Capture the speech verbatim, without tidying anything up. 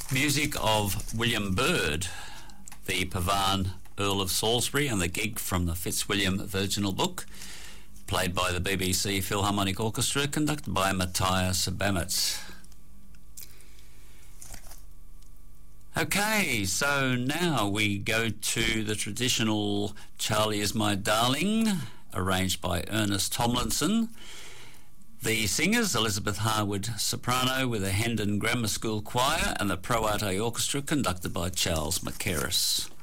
Music of William Byrd, the Pavan Earl of Salisbury, and the gig from the Fitzwilliam Virginal Book, played by the B B C Philharmonic Orchestra, conducted by Matthias Bametz. Okay, so now we go to the traditional Charlie Is My Darling, arranged by Ernest Tomlinson. The singers, Elizabeth Harwood, soprano, with the Hendon Grammar School Choir, and the Pro Arte Orchestra, conducted by Charles Mackerras.